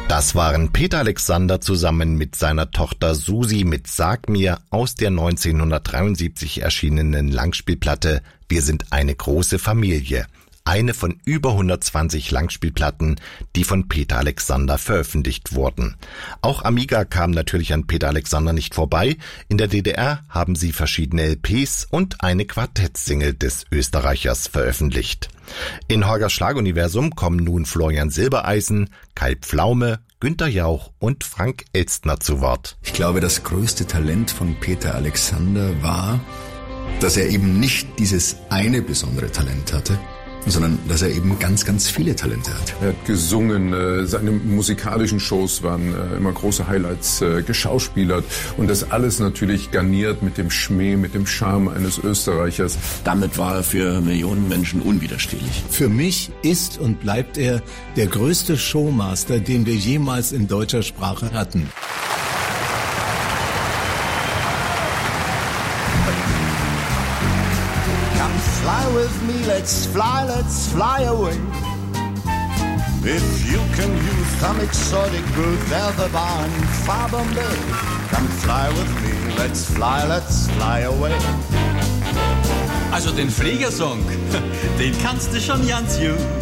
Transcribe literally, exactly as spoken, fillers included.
Das waren Peter Alexander zusammen mit seiner Tochter Susi mit Sag mir aus der neunzehnhundertdreiundsiebzig erschienenen Langspielplatte Wir sind eine große Familie. Eine von über hundertzwanzig Langspielplatten, die von Peter Alexander veröffentlicht wurden. Auch Amiga kam natürlich an Peter Alexander nicht vorbei. In der D D R haben sie verschiedene L Ps und eine Quartettsingle des Österreichers veröffentlicht. In Holgers Schlaguniversum kommen nun Florian Silbereisen, Kai Pflaume, Günther Jauch und Frank Elstner zu Wort. Ich glaube, das größte Talent von Peter Alexander war, dass er eben nicht dieses eine besondere Talent hatte, sondern dass er eben ganz, ganz viele Talente hat. Er hat gesungen, seine musikalischen Shows waren immer große Highlights, geschauspielert und das alles natürlich garniert mit dem Schmäh, mit dem Charme eines Österreichers. Damit war er für Millionen Menschen unwiderstehlich. Für mich ist und bleibt er der größte Showmaster, den wir jemals in deutscher Sprache hatten. Fly with me, let's fly, let's fly away. If you can use some exotic brute, there's a bar in far Bombay. Come fly with me, let's fly, let's fly away. Also den Fliegersong, den kannst du schon ganz gut.